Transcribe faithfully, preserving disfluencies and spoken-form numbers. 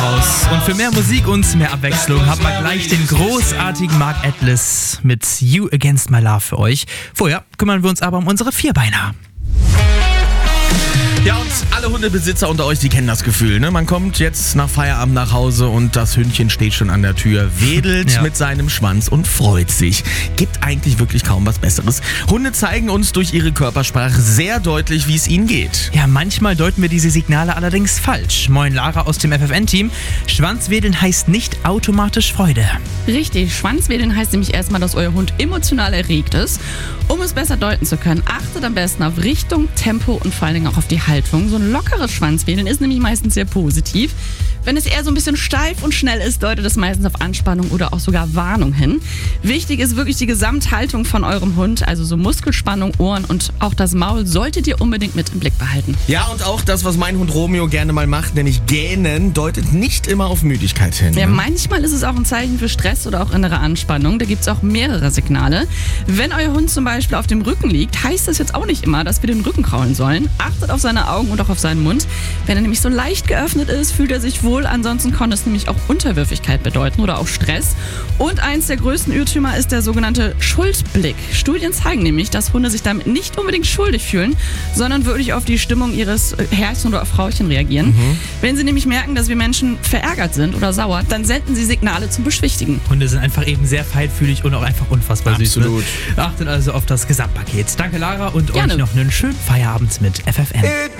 Raus. Und für mehr Musik und mehr Abwechslung haben wir gleich den großartigen Mark Atlas mit You Against My Love für euch. Vorher kümmern wir uns aber um unsere Vierbeiner. Ja, und alle Hundebesitzer unter euch, die kennen das Gefühl, ne? Man kommt jetzt nach Feierabend nach Hause und das Hündchen steht schon an der Tür, wedelt ja. mit seinem Schwanz und freut sich. Gibt eigentlich wirklich kaum was Besseres. Hunde zeigen uns durch ihre Körpersprache sehr deutlich, wie es ihnen geht. Ja, manchmal deuten wir diese Signale allerdings falsch. Moin Lara aus dem F F N-Team. Schwanzwedeln heißt nicht automatisch Freude. Richtig, Schwanzwedeln heißt nämlich erstmal, dass euer Hund emotional erregt ist. Um es besser deuten zu können, achtet am besten auf Richtung, Tempo und vor allen Dingen auch auf die Haltung. So ein lockeres Schwanzwedeln ist nämlich meistens sehr positiv. Wenn es eher so ein bisschen steif und schnell ist, deutet es meistens auf Anspannung oder auch sogar Warnung hin. Wichtig ist wirklich die Gesamthaltung von eurem Hund, also so Muskelspannung, Ohren und auch das Maul solltet ihr unbedingt mit im Blick behalten. Ja, und auch das, was mein Hund Romeo gerne mal macht, nämlich gähnen, deutet nicht immer auf Müdigkeit hin. Ja, manchmal ist es auch ein Zeichen für Stress oder auch innere Anspannung. Da gibt es auch mehrere Signale. Wenn euer Hund zum Beispiel auf dem Rücken liegt, heißt das jetzt auch nicht immer, dass wir den Rücken kraulen sollen. Achtet auf seine Augen und auch auf seinen Mund. Wenn er nämlich so leicht geöffnet ist, fühlt er sich wohl. Ansonsten kann es nämlich auch Unterwürfigkeit bedeuten oder auch Stress. Und eins der größten Irrtümer ist der sogenannte Schuldblick. Studien zeigen nämlich, dass Hunde sich damit nicht unbedingt schuldig fühlen, sondern wirklich auf die Stimmung ihres Herrchen oder Frauchen reagieren. Mhm. Wenn sie nämlich merken, dass wir Menschen verärgert sind oder sauer, dann senden sie Signale zum Beschwichtigen. Hunde sind einfach eben sehr feinfühlig und auch einfach unfassbar süß. Absolut. Ne? Achtet also auf das Gesamtpaket. Danke Lara und Gerne. euch noch einen schönen Feierabend mit F F N.